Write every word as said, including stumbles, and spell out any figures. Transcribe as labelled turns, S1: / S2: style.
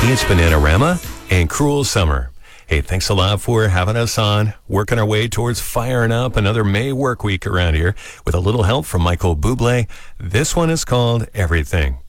S1: It's Bananarama and Cruel Summer. Hey, thanks a lot for having us on, working our way towards firing up another May work week around here with a little help from Michael Bublé. This one is called Everything.